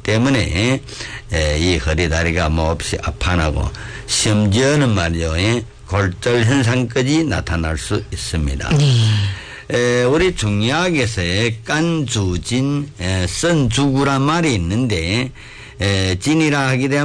때문에 이 허리 다리가 몹시 아파하고 심지어는 말이죠. 골절 현상까지 나타날 수 있습니다. 우리 중의학에서의 깐주진, 선주구란 말이 있는데 진이라 하게 되면